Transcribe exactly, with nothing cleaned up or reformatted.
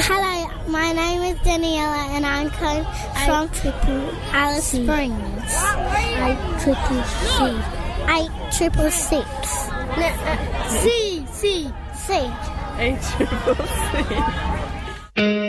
Hello, my name is Daniela and I'm coming from Alice Springs. I triple C. I triple six. C, C. C. A triple C.